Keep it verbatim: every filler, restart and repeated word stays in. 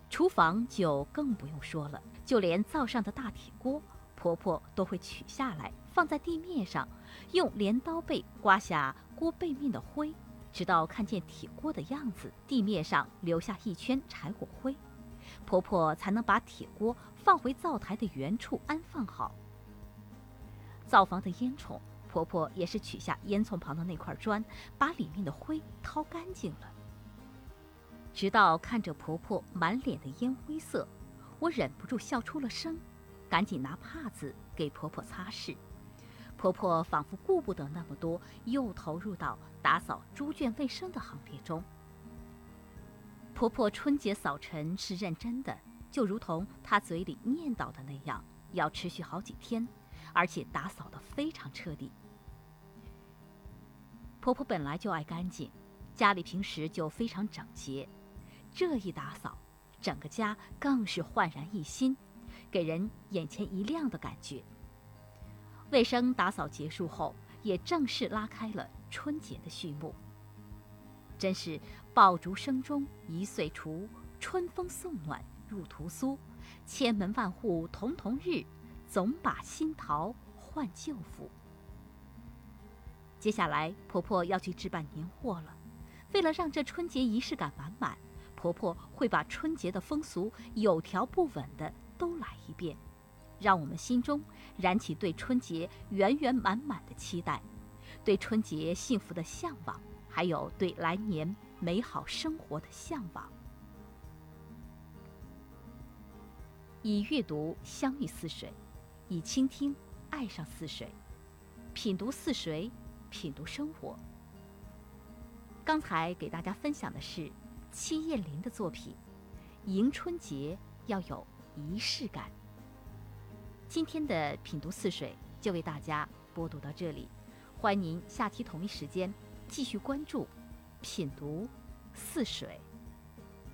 厨房就更不用说了，就连灶上的大铁锅，婆婆都会取下来放在地面上，用镰刀背刮下锅背面的灰，直到看见铁锅的样子，地面上留下一圈柴火灰，婆婆才能把铁锅放回灶台的原处安放好。灶房的烟囱，婆婆也是取下烟囱旁的那块砖，把里面的灰掏干净了。直到看着婆婆满脸的烟灰色，我忍不住笑出了声，赶紧拿帕子给婆婆擦拭。婆婆仿佛顾不得那么多，又投入到打扫猪圈卫生的行列中。婆婆春节扫尘是认真的，就如同她嘴里念叨的那样，要持续好几天，而且打扫得非常彻底。婆婆本来就爱干净，家里平时就非常整洁，这一打扫，整个家更是焕然一新，给人眼前一亮的感觉。卫生打扫结束后，也正式拉开了春节的序幕。真是爆竹声中一岁除，春风送暖入屠苏，千门万户曈曈日，总把新桃换旧符。接下来婆婆要去置办年货了，为了让这春节仪式感满满，婆婆会把春节的风俗有条不紊的都来一遍，让我们心中燃起对春节圆圆满满的期待，对春节幸福的向往，还有对来年美好生活的向往。以阅读相遇似水，以倾听爱上似水，品读似水，品读生活。刚才给大家分享的是戚燕林的作品《迎春节要有仪式感》。今天的品读似水就为大家播读到这里，欢迎您下期同一时间继续关注品读似水。